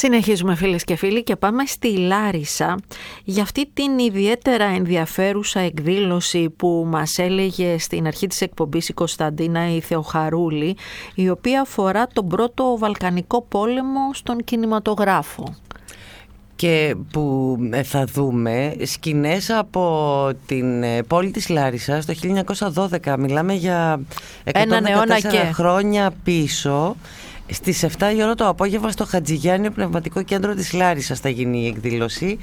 Συνεχίζουμε φίλες και φίλοι και πάμε στη Λάρισα για αυτή την ιδιαίτερα ενδιαφέρουσα εκδήλωση που μας έλεγε στην αρχή της εκπομπής η Κωνσταντίνα η Θεοχαρούλη, η οποία αφορά τον πρώτο Βαλκανικό πόλεμο στον κινηματογράφο. Και που θα δούμε σκηνές από την πόλη της Λάρισσας το 1912, μιλάμε για 114 χρόνια πίσω. Στις 7 η ώρα το απόγευμα στο Χατζηγιάννιο Πνευματικό Κέντρο της Λάρισσας θα γίνει η εκδήλωση.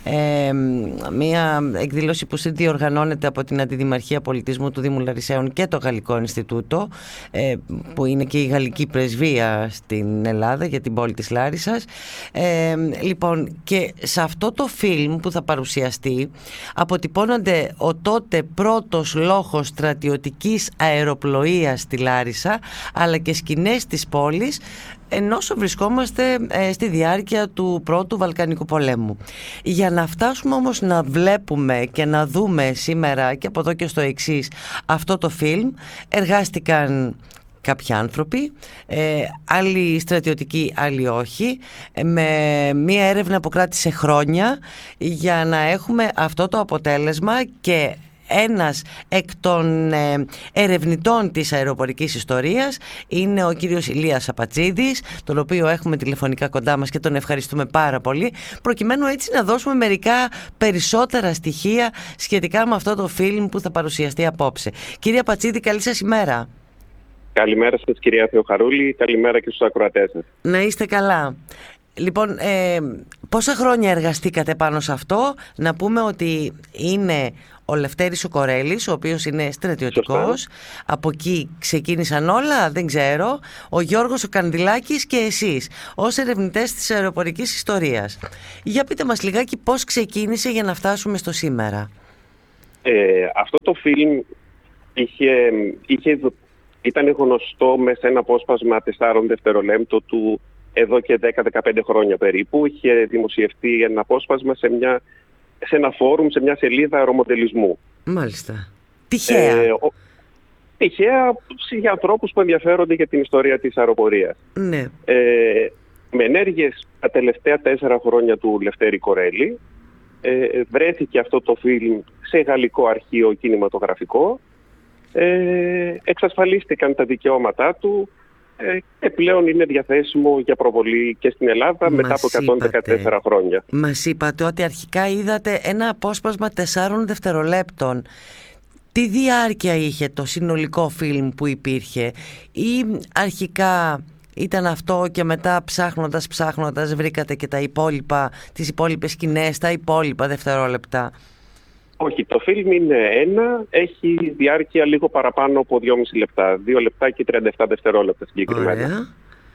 Μια εκδήλωση που συνδιοργανώνεται από την Αντιδημαρχία Πολιτισμού του Δήμου Λαρισαίων και το Γαλλικό Ινστιτούτο, που είναι και η γαλλική πρεσβεία στην Ελλάδα για την πόλη της Λάρισσας. Λοιπόν, και σε αυτό το φιλμ που θα παρουσιαστεί αποτυπώνονται ο τότε πρώτος λόγος στρατιωτικής αεροπλοείας στη Λάρισα, αλλά και σκηνές της πόλης, ενώ βρισκόμαστε στη διάρκεια του πρώτου Βαλκανικού πολέμου. Για να φτάσουμε όμως να βλέπουμε και να δούμε σήμερα και από εδώ και στο εξής αυτό το φιλμ, εργάστηκαν κάποιοι άνθρωποι, άλλοι στρατιωτικοί, άλλοι όχι, με μία έρευνα που κράτησε χρόνια για να έχουμε αυτό το αποτέλεσμα. Και ένας εκ των ερευνητών της αεροπορικής ιστορίας είναι ο κύριος Ηλίας Απατσίδης, τον οποίο έχουμε τηλεφωνικά κοντά μας και τον ευχαριστούμε πάρα πολύ, προκειμένου έτσι να δώσουμε μερικά περισσότερα στοιχεία σχετικά με αυτό το φιλμ που θα παρουσιαστεί απόψε. Κύριε Απατσίδη, καλή σας ημέρα. Καλημέρα σας κυρία Θεοχαρούλη, καλημέρα και στους ακροατές σας. Να είστε καλά. Λοιπόν, πόσα χρόνια εργαστήκατε πάνω σε αυτό? Να πούμε ότι είναι ο Λευτέρης ο Κορέλης, ο οποίος είναι στρατιωτικός. Σωστά. Από εκεί ξεκίνησαν όλα, δεν ξέρω. Ο Γιώργος ο Κανδυλάκης και εσείς, ως ερευνητές της αεροπορικής ιστορίας. Για πείτε μας λιγάκι πώς ξεκίνησε για να φτάσουμε στο σήμερα. Αυτό το φιλμ ήταν γνωστό μέσα σε ένα απόσπασμα 4 δευτερολέπτων του εδώ και 10-15 χρόνια περίπου. Είχε δημοσιευτεί ένα απόσπασμα σε ένα φόρουμ, σε μια σελίδα αερομοντελισμού. Μάλιστα. Τυχαία. Τυχαία για ανθρώπους που ενδιαφέρονται για την ιστορία της αεροπορίας. Ναι. Με ενέργειες τα τελευταία 4 χρόνια του Λευτέρη Κορέλη βρέθηκε αυτό το φιλμ σε γαλλικό αρχείο κινηματογραφικό. Εξασφαλίστηκαν τα δικαιώματά του και πλέον είναι διαθέσιμο για προβολή και στην Ελλάδα μετά από 114 χρόνια. Μας είπατε ότι αρχικά είδατε ένα απόσπασμα 4 δευτερολέπτων. Τι διάρκεια είχε το συνολικό φιλμ που υπήρχε, ή αρχικά ήταν αυτό και μετά ψάχνοντας βρήκατε και τις υπόλοιπες σκηνές, τα υπόλοιπα δευτερόλεπτα? Όχι, το φιλμ είναι έχει διάρκεια λίγο παραπάνω από 2,5 λεπτά. 2 λεπτά και 37 δευτερόλεπτα συγκεκριμένα. Ωραία.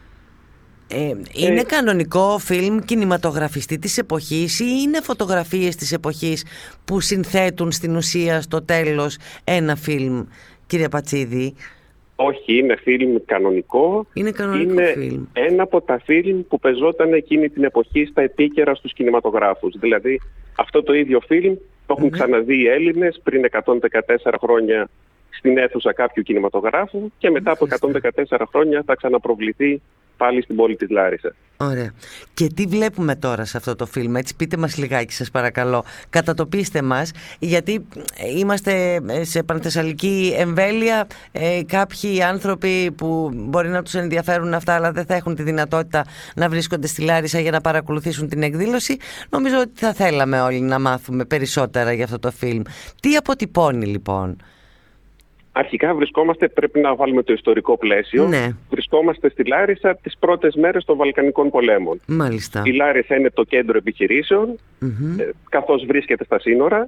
Είναι κανονικό φιλμ κινηματογραφιστή της εποχής ή είναι φωτογραφίες της εποχής που συνθέτουν στην ουσία στο τέλος ένα φιλμ, κύριε Πατσίδη? Όχι, είναι φιλμ κανονικό. Είναι κανονικό φιλμ. Ένα από τα φιλμ που πεζόταν εκείνη την εποχή στα επίκαιρα στους κινηματογράφους. Δηλαδή αυτό το ίδιο φιλμ το έχουν ξαναδεί οι Έλληνες πριν 114 χρόνια στην αίθουσα κάποιου κινηματογράφου και μετά από 114 χρόνια θα ξαναπροβληθεί πάλι στην πόλη της Λάρισα. Ωραία. Και τι βλέπουμε τώρα σε αυτό το φιλμ? Έτσι πείτε μας λιγάκι σας παρακαλώ. Κατατοπίστε μας, γιατί είμαστε σε πανθεσσαλική εμβέλεια. Κάποιοι άνθρωποι που μπορεί να τους ενδιαφέρουν αυτά αλλά δεν θα έχουν τη δυνατότητα να βρίσκονται στη Λάρισα για να παρακολουθήσουν την εκδήλωση. Νομίζω ότι θα θέλαμε όλοι να μάθουμε περισσότερα για αυτό το φιλμ. Τι αποτυπώνει λοιπόν? Αρχικά πρέπει να βάλουμε το ιστορικό πλαίσιο. Ναι. Βρισκόμαστε στη Λάρισα τις πρώτες μέρες των Βαλκανικών πολέμων. Μάλιστα. Η Λάρισα είναι το κέντρο επιχειρήσεων, καθώς βρίσκεται στα σύνορα.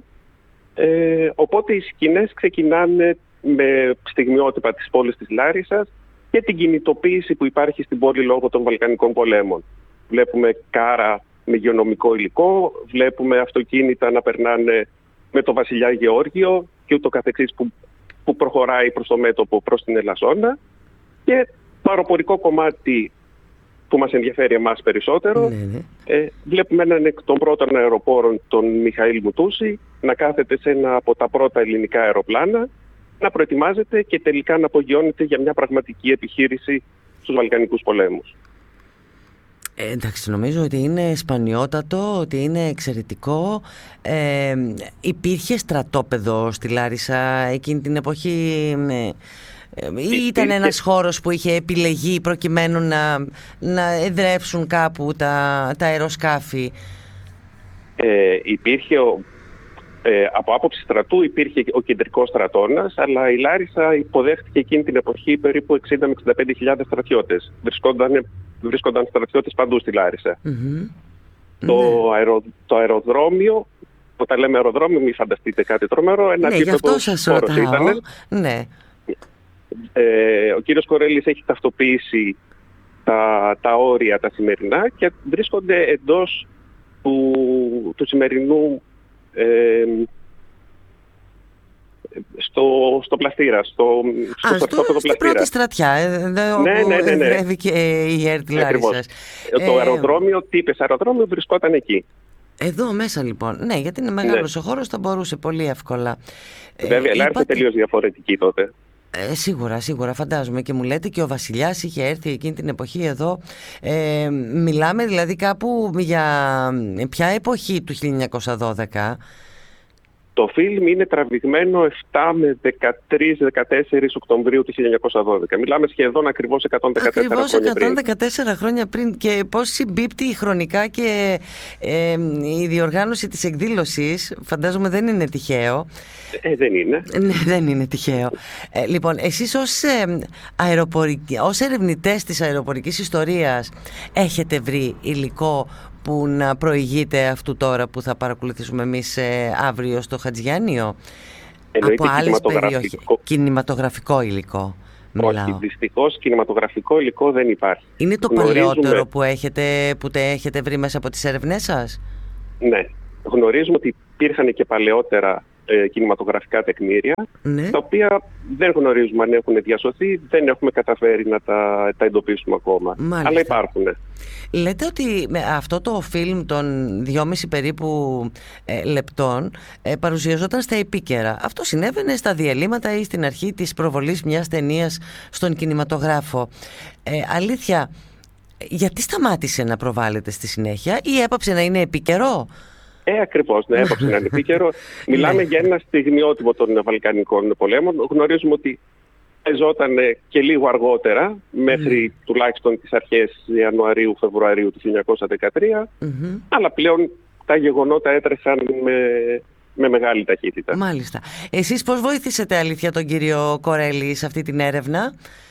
Οπότε οι σκηνές ξεκινάνε με στιγμιότυπα της πόλης της Λάρισσας και την κινητοποίηση που υπάρχει στην πόλη λόγω των Βαλκανικών πολέμων. Βλέπουμε κάρα με υγειονομικό υλικό, βλέπουμε αυτοκίνητα να περνάνε με το βασιλιά Γεώργιο και ούτω καθεξής που προχωράει προς το μέτωπο, προς την Ελασσόνα, και το αεροπορικό κομμάτι που μας ενδιαφέρει εμάς περισσότερο. Βλέπουμε έναν εκ των πρώτων αεροπόρων, τον Μιχαήλ Μουτούση, να κάθεται σε ένα από τα πρώτα ελληνικά αεροπλάνα, να προετοιμάζεται και τελικά να απογειώνεται για μια πραγματική επιχείρηση στους Βαλκανικούς πολέμους. Εντάξει, νομίζω ότι είναι σπανιότατο, ότι είναι εξαιρετικό. Υπήρχε στρατόπεδο στη Λάρισα εκείνη την εποχή, ή ήταν ένας χώρος που είχε επιλεγεί προκειμένου να εδρεύσουν κάπου τα αεροσκάφη? Υπήρχε από άποψη στρατού υπήρχε ο κεντρικός στρατώνας, αλλά η Λάρισα υποδέχτηκε εκείνη την εποχή περίπου 60 με 65.000 στρατιώτες. Βρίσκονταν στρατιώτες παντού στη Λάρισα. Το αεροδρόμιο, όταν λέμε αεροδρόμιο, μην φανταστείτε κάτι τρομερό, ένα επίπεδο χώρος ήταν. Ναι. Ο κύριος Κορέλης έχει ταυτοποιήσει τα όρια τα σημερινά και βρίσκονται εντός του σημερινού στο πλαστήρα, στο στρατόπεδο στην πρώτη στρατιά, όπου εδρεύει και η ΕΡΤ Λάρισσας. Το αεροδρόμιο, τύπες αεροδρόμιο, βρισκόταν εκεί. Εδώ μέσα λοιπόν, ναι, γιατί είναι μεγάλος ο χώρος, θα μπορούσε πολύ εύκολα. Βέβαια, η Λάρισα τελείως διαφορετική τότε. Σίγουρα φαντάζομαι, και μου λέτε και ο βασιλιάς είχε έρθει εκείνη την εποχή εδώ. Μιλάμε δηλαδή κάπου για ποια εποχή του 1912? Το φιλμ είναι τραβηγμένο 7 με 13-14 Οκτωβρίου του 1912. Μιλάμε σχεδόν ακριβώς 114 χρόνια πριν. Και πώς συμπίπτει χρονικά και η διοργάνωση της εκδήλωσης, φαντάζομαι δεν είναι τυχαίο. Δεν είναι. Ναι, δεν είναι τυχαίο. Λοιπόν, εσείς ως ερευνητές της αεροπορικής ιστορίας έχετε βρει υλικό που να προηγείται αυτού τώρα που θα παρακολουθήσουμε εμείς αύριο στο Χατζιάννιο? Εννοείται από άλλες περιοχές? Κινηματογραφικό υλικό μιλάω. Όχι, δυστυχώς κινηματογραφικό υλικό δεν υπάρχει. Είναι το παλαιότερο που έχετε βρει μέσα από τις έρευνές σας? Ναι, γνωρίζουμε ότι υπήρχαν και παλαιότερα κινηματογραφικά τεκμήρια, ναι, τα οποία δεν γνωρίζουμε αν έχουν διασωθεί, δεν έχουμε καταφέρει να τα εντοπίσουμε ακόμα. Μάλιστα. Αλλά υπάρχουν. Λέτε ότι αυτό το φιλμ των 2,5 περίπου λεπτών παρουσιαζόταν στα επίκαιρα. Αυτό συνέβαινε στα διαλύματα ή στην αρχή της προβολής μιας ταινίας στον κινηματογράφο. Αλήθεια, γιατί σταμάτησε να προβάλλεται στη συνέχεια ή έπαψε να είναι επίκαιρο? Ακριβώς, ναι, έπαψε να είναι επίκαιρο. Μιλάμε για ένα στιγμιότυπο των Βαλκανικών πολέμων. Γνωρίζουμε ότι παίζονταν και λίγο αργότερα, μέχρι τουλάχιστον τις αρχές Ιανουαρίου-Φεβρουαρίου του 1913, αλλά πλέον τα γεγονότα έτρεχαν με μεγάλη ταχύτητα. Μάλιστα. Εσείς πώς βοήθησετε, αλήθεια, τον κύριο Κορέλη σε αυτή την έρευνα?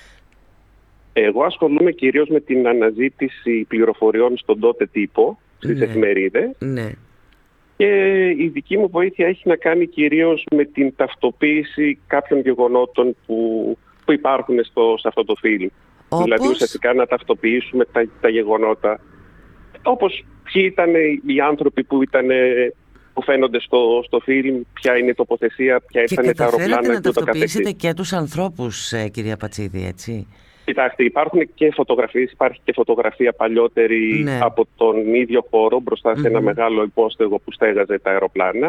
Εγώ ασχολούμαι κυρίως με την αναζήτηση πληροφοριών στον τότε τύπο, στις εφημερίδες. Ναι. Και η δική μου βοήθεια έχει να κάνει κυρίως με την ταυτοποίηση κάποιων γεγονότων που υπάρχουν σε αυτό το φιλμ. Δηλαδή ουσιαστικά να ταυτοποιήσουμε τα γεγονότα. Όπως ποιοι ήταν οι άνθρωποι που φαίνονται στο φιλμ, ποια είναι η τοποθεσία, ποια ήταν τα αεροπλάνα. Και να ταυτοποιήσετε και τους ανθρώπους, κυρία Πατσίδη, έτσι? Κοιτάξτε, υπάρχουν και φωτογραφίες, υπάρχει και φωτογραφία παλιότερη από τον ίδιο χώρο μπροστά σε ένα μεγάλο υπόστεγο που στέγαζε τα αεροπλάνα,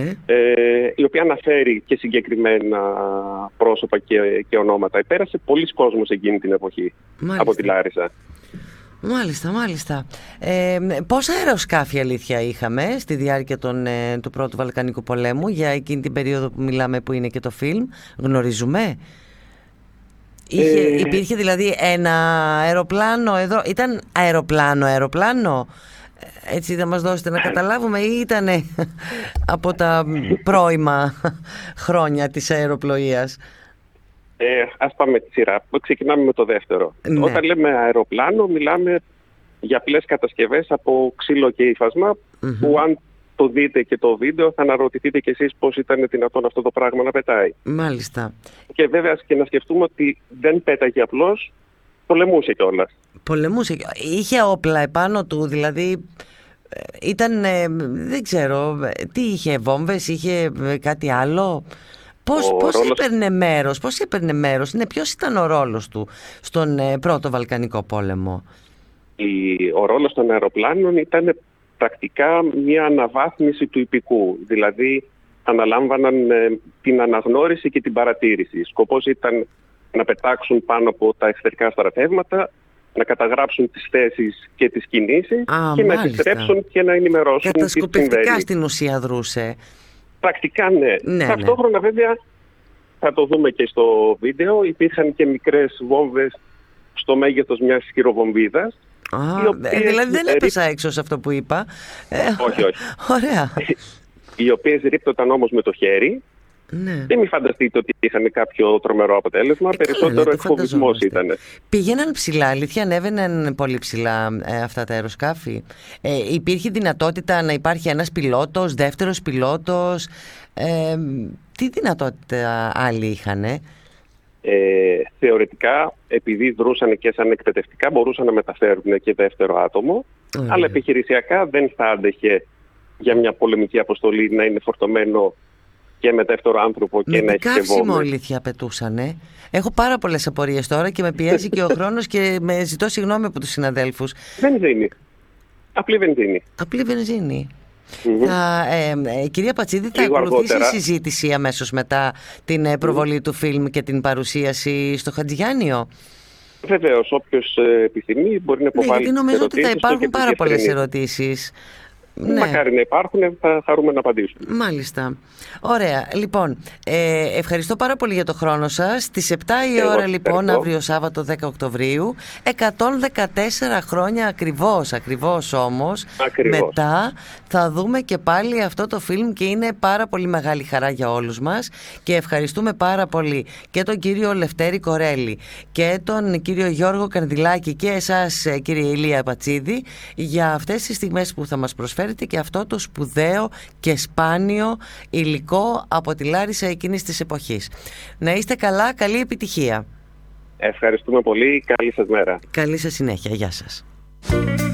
η οποία αναφέρει και συγκεκριμένα πρόσωπα και ονόματα. Πέρασε πολλοί κόσμος εκείνη την εποχή από τη Λάρισα. Μάλιστα. Πόσα αεροσκάφη, αλήθεια, είχαμε στη διάρκεια του Πρώτου Βαλκανικού Πολέμου, για εκείνη την περίοδο που μιλάμε, που είναι και το φιλμ, γνωρίζουμε? Υπήρχε δηλαδή ένα αεροπλάνο εδώ? Ήταν αεροπλάνο? Έτσι θα μας δώσετε να καταλάβουμε, ή ήταν από τα πρώιμα χρόνια της αεροπλοείας? Ας πάμε τη σειρά. Ξεκινάμε με το δεύτερο. Ναι. Όταν λέμε αεροπλάνο, μιλάμε για απλές κατασκευές από ξύλο και ύφασμα, που αν το δείτε και το βίντεο θα αναρωτηθείτε κι εσείς πώς ήταν δυνατόν αυτό το πράγμα να πετάει. Μάλιστα. Και βέβαια και να σκεφτούμε ότι δεν πέταγε απλώς, πολεμούσε κιόλας. Είχε όπλα επάνω του, δηλαδή ήταν, δεν ξέρω, τι είχε, βόμβες, είχε κάτι άλλο? Πώς έπαιρνε μέρος, ποιος ήταν ο ρόλος του στον Πρώτο Βαλκανικό Πόλεμο? Ο ρόλος των αεροπλάνων ήταν πρακτικά μια αναβάθμιση του υπηκού. Δηλαδή αναλάμβαναν την αναγνώριση και την παρατήρηση. Σκοπός ήταν να πετάξουν πάνω από τα εξωτερικά στρατεύματα να καταγράψουν τις θέσεις και τις κινήσεις και να επιστρέψουν και να ενημερώσουν. Κατασκοπευτικά στην ουσία δρούσε. Πρακτικά ναι. Ταυτόχρονα βέβαια, θα το δούμε και στο βίντεο, υπήρχαν και μικρές βόμβες στο μέγεθος μιας χειροβομβίδας. Δηλαδή δεν έπεσα έξω σε αυτό που είπα. Όχι. Ωραία. Οι οποίες ρίπτονταν όμως με το χέρι. Ναι. Δεν μη φανταστείτε ότι είχαν κάποιο τρομερό αποτέλεσμα. Περισσότερο εκφοβισμός ήταν. Πήγαιναν ψηλά, αλήθεια, ανέβαιναν πολύ ψηλά αυτά τα αεροσκάφη. Υπήρχε δυνατότητα να υπάρχει ένας πιλότος, δεύτερος πιλότος. Τι δυνατότητα άλλοι είχανε? Θεωρητικά, επειδή δρούσαν και σαν εκπαιδευτικά, μπορούσαν να μεταφέρουν και δεύτερο άτομο. Αλλά επιχειρησιακά δεν θα άντεχε για μια πολεμική αποστολή να είναι φορτωμένο και με δεύτερο άνθρωπο και να έχει και βόμβες. Καύσιμο αλήθεια απαιτούσανε. Έχω πάρα πολλές απορίες τώρα και με πιέζει και ο χρόνος και με ζητώ συγγνώμη από τους συναδέλφους. Βενζίνη. Απλή βενζίνη. Απλή βενζίνη. Κυρία Πατσίδη, θα ακολουθήσει η συζήτηση αμέσως μετά την προβολή του φιλμ και την παρουσίαση στο Χατζηγιάννιο? Βεβαίως, όποιος επιθυμεί μπορεί να υποβάλει. Γιατί νομίζω ότι θα υπάρχουν πάρα πολλές ερωτήσεις. Μακάρι να υπάρχουν, θα χαρούμε να απαντήσουμε. Μάλιστα. Ωραία. Λοιπόν, ευχαριστώ πάρα πολύ για το χρόνο σας. Στις 7 η ώρα λοιπόν, αύριο Σάββατο 10 Οκτωβρίου, 114 χρόνια ακριβώς όμως, μετά θα δούμε και πάλι αυτό το φιλμ και είναι πάρα πολύ μεγάλη χαρά για όλους μας και ευχαριστούμε πάρα πολύ και τον κύριο Λευτέρη Κορέλη και τον κύριο Γιώργο Κανδυλάκη και εσάς κύριε Ηλία Πατσίδη για αυτές τις στιγμές που θα μας προσφέρετε και αυτό το σπουδαίο και σπάνιο υλικό από τη Λάρισα εκείνης της εποχής. Να είστε καλά, καλή επιτυχία. Ευχαριστούμε πολύ, καλή σας μέρα. Καλή σας συνέχεια, γεια σας.